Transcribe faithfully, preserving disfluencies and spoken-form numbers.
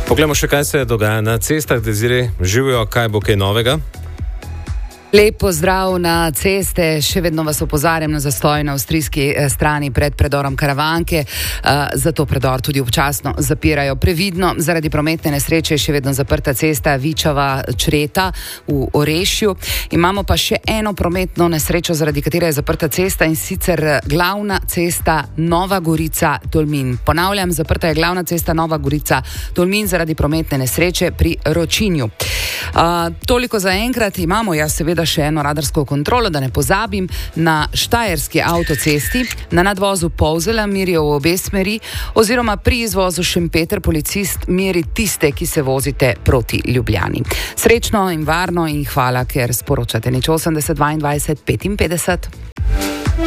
Poglejmo še, kaj se dogaja na cestah, Desiree, živijo, kaj bo kaj novega. Lep pozdrav na ceste, še vedno vas opozarjam na zastoj na avstrijski strani pred predorom Karavanke, zato predor tudi občasno zapirajo. Previdno, zaradi prometne nesreče je še vedno zaprta cesta Vičava-Čreta v Orešju. Imamo pa še eno prometno nesrečo, zaradi katere je zaprta cesta, in sicer glavna cesta Nova Gorica-Tolmin. Ponavljam, zaprta je glavna cesta Nova Gorica-Tolmin zaradi prometne nesreče pri Ročinju. Uh, toliko za enkrat. Imamo jaz seveda še eno radarsko kontrolo, da ne pozabim, na štajerski avtocesti, na nadvozu Polzela merijo v obe smeri, oziroma pri izvozu Šempeter policist meri tiste, ki se vozite proti Ljubljani. Srečno in varno in hvala, ker sporočate. Nič osemdeset dvaindvajset petinpetdeset.